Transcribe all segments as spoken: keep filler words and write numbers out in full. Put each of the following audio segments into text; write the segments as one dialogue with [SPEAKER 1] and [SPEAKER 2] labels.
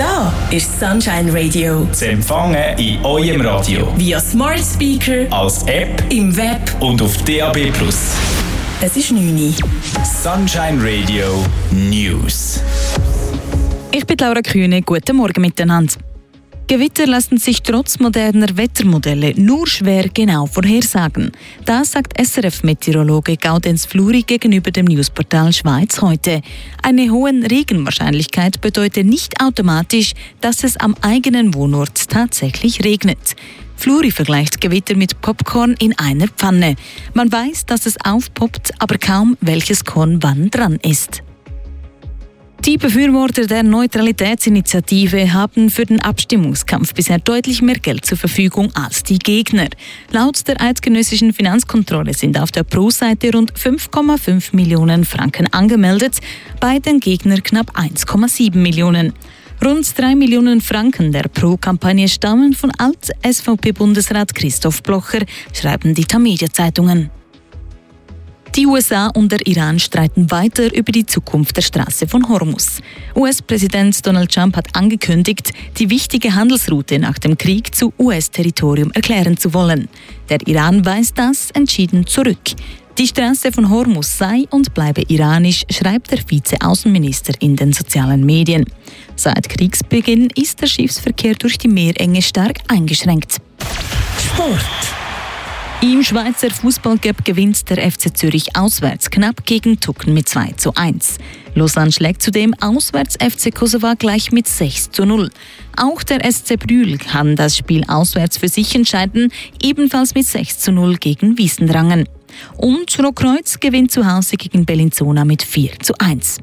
[SPEAKER 1] Da ist Sunshine Radio.
[SPEAKER 2] Zu empfangen in eurem Radio.
[SPEAKER 1] Via Smart Speaker,
[SPEAKER 2] als App
[SPEAKER 1] im Web
[SPEAKER 2] und auf D A B plus.
[SPEAKER 1] Es ist neun Uhr.
[SPEAKER 2] Sunshine Radio News.
[SPEAKER 3] Ich bin Laura Kühne. Guten Morgen miteinander. Gewitter lassen sich trotz moderner Wettermodelle nur schwer genau vorhersagen. Das sagt S R F-Meteorologe Gaudenz Fluri gegenüber dem Newsportal Schweiz heute. Eine hohe Regenwahrscheinlichkeit bedeutet nicht automatisch, dass es am eigenen Wohnort tatsächlich regnet. Fluri vergleicht Gewitter mit Popcorn in einer Pfanne. Man weiß, dass es aufpoppt, aber kaum welches Korn wann dran ist. Die Befürworter der Neutralitätsinitiative haben für den Abstimmungskampf bisher deutlich mehr Geld zur Verfügung als die Gegner. Laut der eidgenössischen Finanzkontrolle sind auf der Pro-Seite rund fünf Komma fünf Millionen Franken angemeldet, bei den Gegnern knapp eins Komma sieben Millionen. Rund drei Millionen Franken der Pro-Kampagne stammen von Alt-S V P-Bundesrat Christoph Blocher, schreiben die Tamedia-Zeitungen. Die U S A und der Iran streiten weiter über die Zukunft der Straße von Hormuz. U S-Präsident Donald Trump hat angekündigt, die wichtige Handelsroute nach dem Krieg zu U S-Territorium erklären zu wollen. Der Iran weist das entschieden zurück. Die Straße von Hormuz sei und bleibe iranisch, schreibt der Vize-Außenminister in den sozialen Medien. Seit Kriegsbeginn ist der Schiffsverkehr durch die Meerenge stark eingeschränkt.
[SPEAKER 1] Sport.
[SPEAKER 3] Im Schweizer Fußballcup gewinnt der F C Zürich auswärts knapp gegen Tucken mit zwei zu eins. Lausanne schlägt zudem auswärts F C Kosovo gleich mit sechs zu null. Auch der S C Brühl kann das Spiel auswärts für sich entscheiden, ebenfalls mit sechs zu null gegen Wiesenrangen. Und Rotkreuz gewinnt zu Hause gegen Bellinzona mit vier zu eins.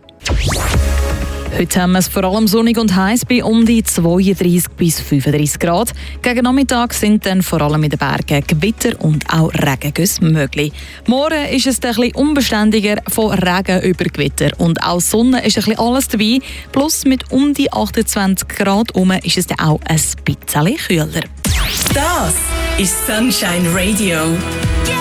[SPEAKER 3] Heute haben wir es vor allem sonnig und heiß bei um die zweiunddreißig bis fünfunddreißig Grad. Gegen Nachmittag sind dann vor allem in den Bergen Gewitter und auch Regengüsse möglich. Morgen ist es ein bisschen unbeständiger, von Regen über Gewitter. Und auch Sonne ist ein bisschen alles dabei. Plus mit um die achtundzwanzig Grad herum ist es dann auch ein bisschen kühler.
[SPEAKER 1] Das ist Sunshine Radio.